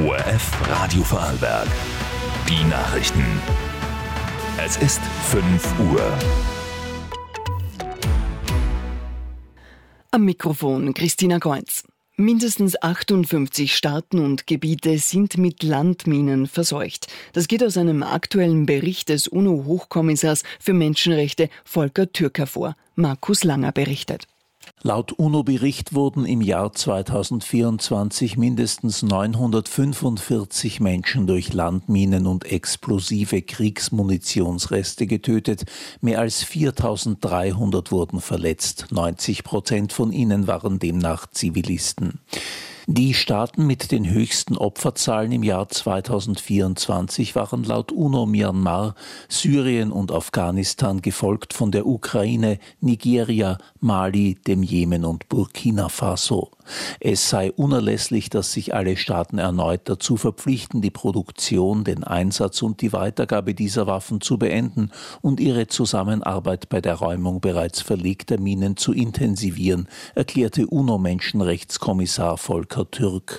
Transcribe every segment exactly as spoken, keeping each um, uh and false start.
O R F Radio Vorarlberg. Die Nachrichten. Es ist fünf Uhr. Am Mikrofon Christina Kreuz. Mindestens achtundfünfzig Staaten und Gebiete sind mit Landminen verseucht. Das geht aus einem aktuellen Bericht des UNO-Hochkommissars für Menschenrechte Volker Türk hervor. Markus Langer berichtet. Laut UNO-Bericht wurden im Jahr zweitausendvierundzwanzig mindestens neunhundertfünfundvierzig Menschen durch Landminen und explosive Kriegsmunitionsreste getötet. Mehr als viertausenddreihundert wurden verletzt. neunzig Prozent von ihnen waren demnach Zivilisten. Die Staaten mit den höchsten Opferzahlen im Jahr zweitausendvierundzwanzig waren laut UNO Myanmar, Syrien und Afghanistan, gefolgt von der Ukraine, Nigeria, Mali, dem Jemen und Burkina Faso. Es sei unerlässlich, dass sich alle Staaten erneut dazu verpflichten, die Produktion, den Einsatz und die Weitergabe dieser Waffen zu beenden und ihre Zusammenarbeit bei der Räumung bereits verlegter Minen zu intensivieren, erklärte UNO-Menschenrechtskommissar Volker Türk.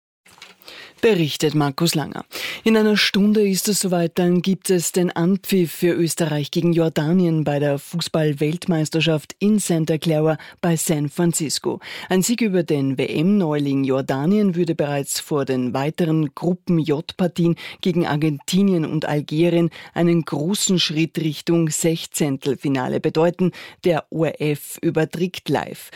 Berichtet Markus Langer. In einer Stunde ist es soweit, dann gibt es den Anpfiff für Österreich gegen Jordanien bei der Fußball-Weltmeisterschaft in Santa Clara bei San Francisco. Ein Sieg über den W M-Neuling Jordanien würde bereits vor den weiteren Gruppen-J-Partien gegen Argentinien und Algerien einen großen Schritt Richtung Sechzehntelfinale bedeuten. Der O R F überträgt live.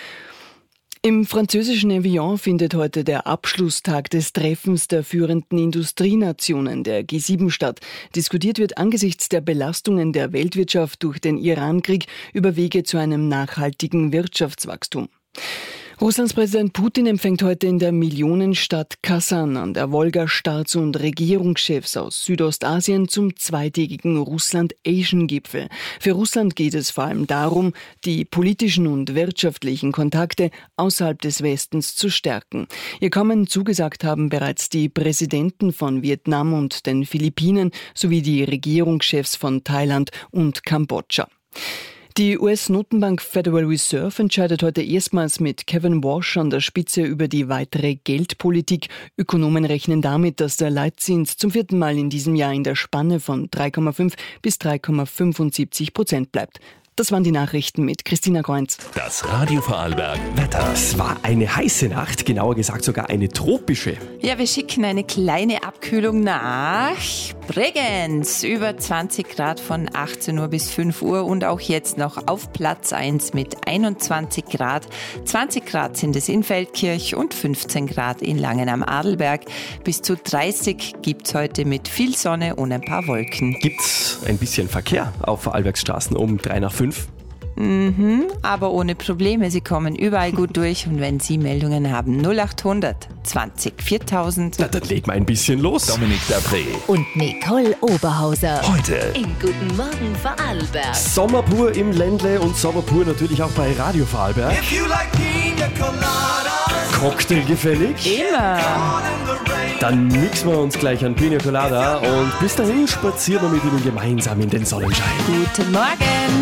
Im französischen Evian findet heute der Abschlusstag des Treffens der führenden Industrienationen, der G sieben, statt. Diskutiert wird angesichts der Belastungen der Weltwirtschaft durch den Irankrieg über Wege zu einem nachhaltigen Wirtschaftswachstum. Russlands Präsident Putin empfängt heute in der Millionenstadt Kasan an der Wolga Staats- und Regierungschefs aus Südostasien zum zweitägigen Russland-Asian-Gipfel. Für Russland geht es vor allem darum, die politischen und wirtschaftlichen Kontakte außerhalb des Westens zu stärken. Ihr Kommen zugesagt haben bereits die Präsidenten von Vietnam und den Philippinen sowie die Regierungschefs von Thailand und Kambodscha. Die U S-Notenbank Federal Reserve entscheidet heute erstmals mit Kevin Warsh an der Spitze über die weitere Geldpolitik. Ökonomen rechnen damit, dass der Leitzins zum vierten Mal in diesem Jahr in der Spanne von drei Komma fünf bis drei Komma fünfundsiebzig Prozent bleibt. Das waren die Nachrichten mit Christina Kreuz. Das Radio Vorarlberg Wetter. Es war eine heiße Nacht, genauer gesagt sogar eine tropische. Ja, wir schicken eine kleine Abkühlung nach Bregenz. Über zwanzig Grad von achtzehn Uhr bis fünf Uhr und auch jetzt noch auf Platz eins mit einundzwanzig Grad. zwanzig Grad sind es in Feldkirch und fünfzehn Grad in Langen am Adelberg. Bis zu dreißig gibt's heute mit viel Sonne und ein paar Wolken. Gibt's ein bisschen Verkehr auf Vorarlbergs Straßen um drei nach fünf? Mhm, aber ohne Probleme. Sie kommen überall gut durch. Und wenn Sie Meldungen haben, null achthundert zwanzig viertausend. Na, dann leg mal ein bisschen los. Dominik Dapré. Und Nicole Oberhauser. Heute In Guten Morgen Vorarlberg. Sommer pur im Ländle und Sommer pur natürlich auch bei Radio Vorarlberg. If you like pina coladas, Cocktail gefällig? Immer. Dann mixen wir uns gleich an Pina Colada und bis dahin spazieren wir mit Ihnen gemeinsam in den Sonnenschein. Guten Morgen.